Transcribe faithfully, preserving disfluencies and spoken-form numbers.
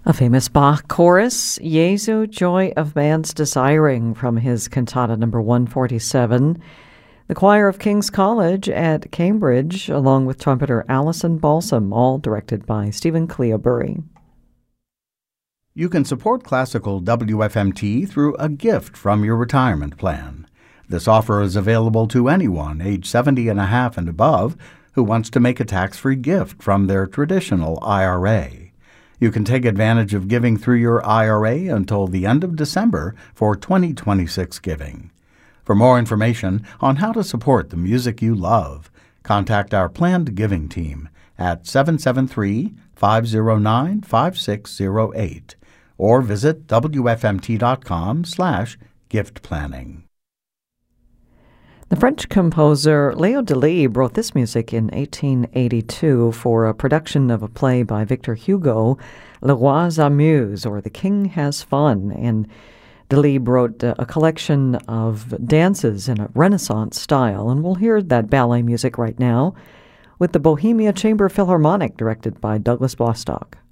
A famous Bach chorus, Jesu, Joy of Man's Desiring, from his cantata number one forty-seven. The choir of King's College at Cambridge, along with trumpeter Alison Balsam, all directed by Stephen Cleobury. You can support classical W F M T through a gift from your retirement plan. This offer is available to anyone age seventy and a half and above who wants to make a tax-free gift from their traditional I R A. You can take advantage of giving through your I R A until the end of December for twenty twenty-six giving. For more information on how to support the music you love, contact our planned giving team at seven seven three, five zero nine, five six zero eight or visit W F M T dot com slash gift planning. The French composer Léo Delibes wrote this music in eighteen eighty-two for a production of a play by Victor Hugo, Le Roi s'amuse, or The King Has Fun. And Delibes wrote a collection of dances in a Renaissance style, and we'll hear that ballet music right now with the Bohemia Chamber Philharmonic, directed by Douglas Bostock.